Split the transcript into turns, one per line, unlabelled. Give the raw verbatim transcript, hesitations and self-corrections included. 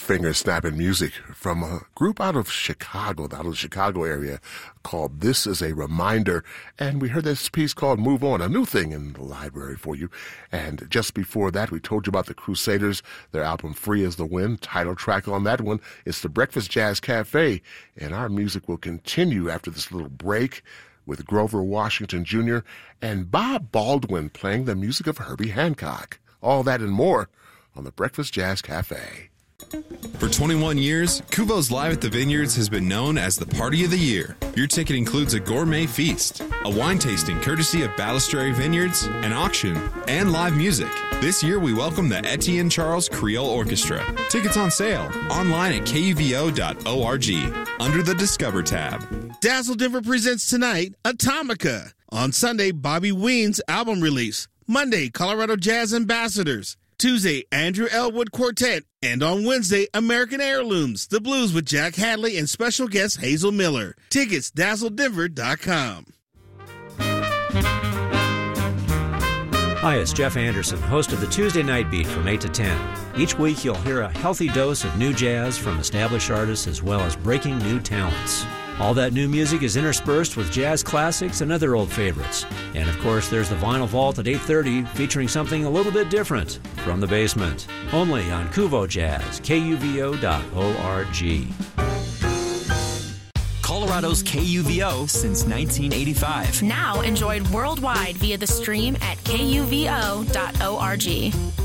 finger-snapping music from a group out of Chicago, out of the Chicago area, called This Is a Reminder. And we heard this piece called Move On, a new thing in the library for you. And just before that, we told you about the Crusaders, their album Free as the Wind. Title track on that one is The Breakfast Jazz Cafe. And our music will continue after this little break with Grover Washington Junior and Bob Baldwin playing the music of Herbie Hancock. All that and more on the Breakfast Jazz Cafe.
For twenty-one years, Kuvo's Live at the Vineyards has been known as the party of the year. Your ticket includes a gourmet feast, a wine tasting courtesy of Balistrary Vineyards, an auction, and live music. This year, we welcome the Etienne Charles Creole Orchestra. Tickets on sale online at K U V O dot org under the Discover tab.
Dazzle Denver presents tonight Atomica. On Sunday, Bobby Ween's album release. Monday, Colorado Jazz Ambassadors. Tuesday, Andrew Elwood Quartet. And on Wednesday, American Heirlooms, the blues with Jack Hadley and special guest Hazel Miller. Tickets, dazzle denver dot com.
Hi, it's Jeff Anderson, host of the Tuesday Night Beat from eight to ten. Each week you'll hear a healthy dose of new jazz from established artists as well as breaking new talents. All that new music is interspersed with jazz classics and other old favorites. And of course, there's the Vinyl Vault at eight thirty featuring something a little bit different from the basement. Only on Kuvo Jazz, K U V O dot org.
Colorado's K U V O since nineteen eighty-five.
Now enjoyed worldwide via the stream at K U V O dot org.